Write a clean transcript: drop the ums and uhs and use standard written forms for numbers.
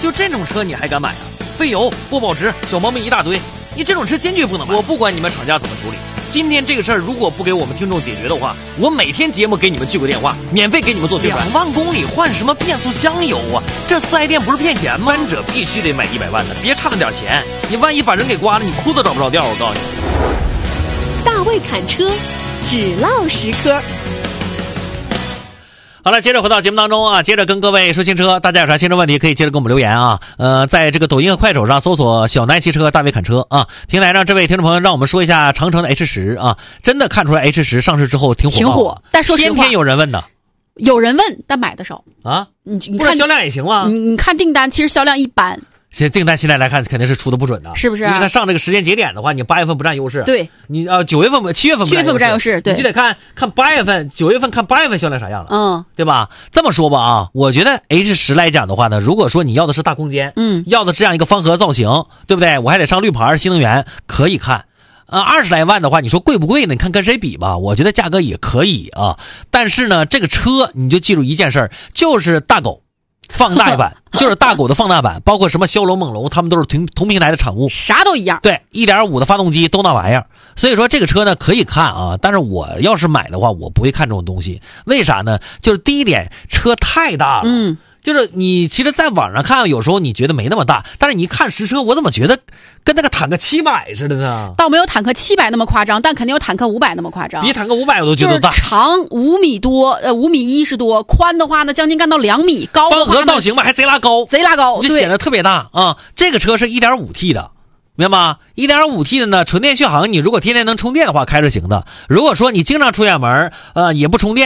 就这种车你还敢买啊？费油、不保值、小毛病一大堆，你这种车坚决不能买。我不管你们厂家怎么处理，今天这个事儿如果不给我们听众解决的话，我每天节目给你们记个电话，免费给你们做宣传。2万公里换什么变速箱油啊？这四 S 店不是骗钱吗？三者必须得买100万的，别差那点钱，你万一把人给刮了，你裤子找不着调。我告诉你， 大卫侃车，只唠10科。 好了，接着回到节目当中啊，接着跟各位说新车，大家有啥新车问题可以接着跟我们留言啊。在这个抖音和快手上搜索小南汽车大卫侃车啊。平台上这位听众朋友让我们说一下长城的 H10啊，真的看出来 H10 上市之后挺火， 但说实话， 天天有人问呢。 有人问，但买的少啊。 你看销量也行吗？ 你看订单，其实销量一般。 订单现在来看肯定是出的不准的， 是不是？ 因为它上这个时间节点的话，你8月份不占优势， 对， 你7月份7月份不占优势，对， 你就得看8月份9月份看8月份销量啥样了，对吧？这么说吧啊，我觉得 H10 来讲的话呢，如果说你要的是大空间，要的这样一个方盒造型，对不对？我还得上绿牌新能源，可以看。20来万的话，你说贵不贵呢？你看跟谁比吧，我觉得价格也可以啊。但是呢，这个车你就记住一件事儿，就是大狗放大版，就是大狗的放大版，包括什么骁龙、猛龙，他们都是同平台的产物， 啥都一样。 对，1.5的发动机都那玩意儿。所以说这个车呢可以看啊，但是我要是买的话，我不会看这种东西。为啥呢？就是第一点，车太大了。就是你其实在网上看，有时候你觉得没那么大，但是你一看实车，我怎么觉得跟那个坦克700似的呢？ 倒没有坦克700那么夸张，但肯定有坦克500那么夸张。 比坦克500我都觉得大。 就是长5米多，5米10多，宽的话呢将近干到2米，高的话方盒造型吧还贼拉高，就显得特别大啊。这个车是 1.5T 的。明白吗？ 1.5T 的呢，纯电续航，你如果天天能充电的话，开着行的。如果说你经常出远门，也不充电。